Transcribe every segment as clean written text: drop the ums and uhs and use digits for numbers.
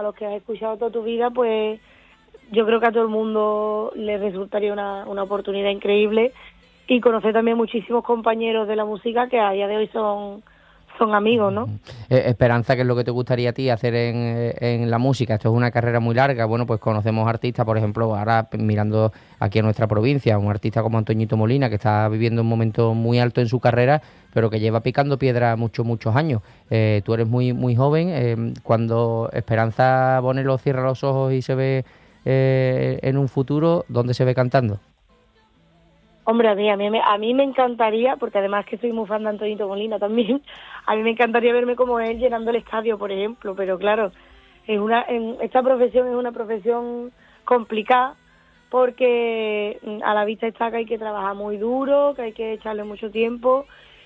los que has escuchado toda tu vida, pues yo creo que a todo el mundo le resultaría una oportunidad increíble, y conocer también muchísimos compañeros de la música que a día de hoy son amigos, ¿no? Esperanza, ¿qué es lo que te gustaría a ti hacer en la música? Esto es una carrera muy larga. Bueno, pues conocemos artistas, por ejemplo, ahora mirando aquí a nuestra provincia, un artista como Antoñito Molina, que está viviendo un momento muy alto en su carrera, pero que lleva picando piedra muchos años. Tú eres muy, muy joven. Cuando Esperanza Bonelo cierra los ojos y se ve en un futuro, ¿dónde se ve cantando? Hombre, a mí me encantaría, porque además que soy muy fan de Antoñito Molina también, a mí me encantaría verme como él llenando el estadio, por ejemplo, pero claro, esta profesión es una profesión complicada, porque a la vista está que hay que trabajar muy duro, que hay que echarle mucho tiempo,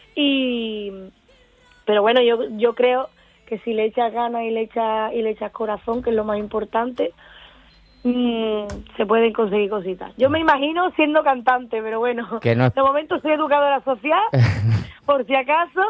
pero bueno, yo creo que si le echas ganas y le echas corazón, que es lo más importante, se pueden conseguir cositas. Yo me imagino siendo cantante, pero bueno, de momento soy educadora social, por si acaso.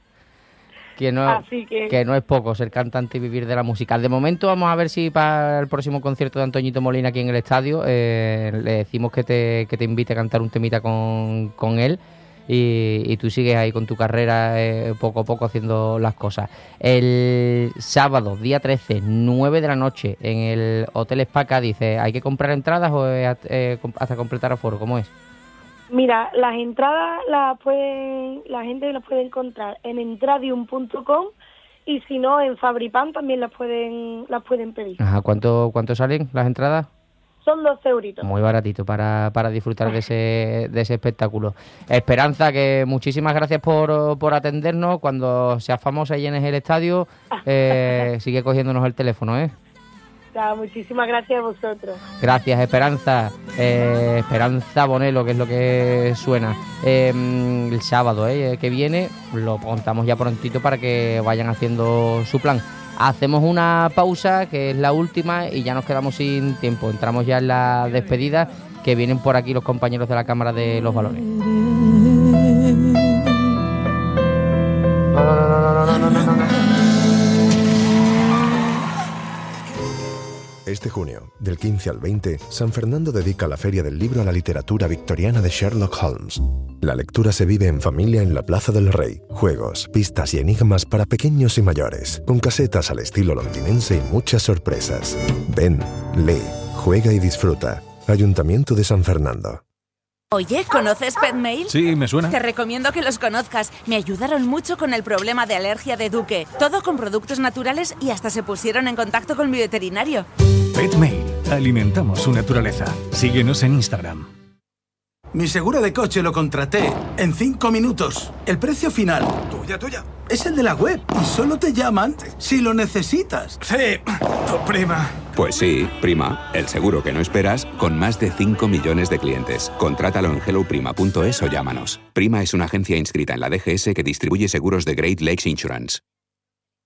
Así que no es poco ser cantante y vivir de la música. De momento vamos a ver si para el próximo concierto de Antoñito Molina aquí en el estadio le decimos que te invite a cantar un temita con él. Y tú sigues ahí con tu carrera poco a poco haciendo las cosas. El sábado, día 13, 9 de la noche, en el Hotel Spa Cádiz, ¿hay que comprar entradas o hasta completar aforo? ¿Cómo es? Mira, las entradas la gente las puede encontrar en entradium.com, y si no, en Fabripan también las pueden pedir. Ajá, ¿cuánto salen las entradas? Son 12 euritos. Muy baratito para disfrutar de ese espectáculo. Esperanza, que muchísimas gracias por atendernos. Cuando seas famosa y llenes el estadio, sigue cogiéndonos el teléfono, ¿eh? Claro, muchísimas gracias a vosotros. Gracias, Esperanza. Esperanza Bonelo, que es lo que suena. El sábado que viene, lo contamos ya prontito para que vayan haciendo su plan. Hacemos una pausa, que es la última, y ya nos quedamos sin tiempo. Entramos ya en la despedida, que vienen por aquí los compañeros de la Cámara de los Balones. Este junio, del 15 al 20, San Fernando dedica la Feria del Libro a la literatura victoriana de Sherlock Holmes. La lectura se vive en familia en la Plaza del Rey. Juegos, pistas y enigmas para pequeños y mayores, con casetas al estilo londinense y muchas sorpresas. Ven, lee, juega y disfruta. Ayuntamiento de San Fernando. Oye, ¿conoces PetMail? Sí, me suena. Te recomiendo que los conozcas. Me ayudaron mucho con el problema de alergia de Duque. Todo con productos naturales y hasta se pusieron en contacto con mi veterinario. PetMail. Alimentamos su naturaleza. Síguenos en Instagram. Mi seguro de coche lo contraté en 5 minutos. El precio final. Tuya. Es el de la web y solo te llaman si lo necesitas. Sí, tu prima. Pues sí, Prima, el seguro que no esperas, con más de 5 millones de clientes. Contrátalo en helloprima.es o llámanos. Prima es una agencia inscrita en la DGS que distribuye seguros de Great Lakes Insurance.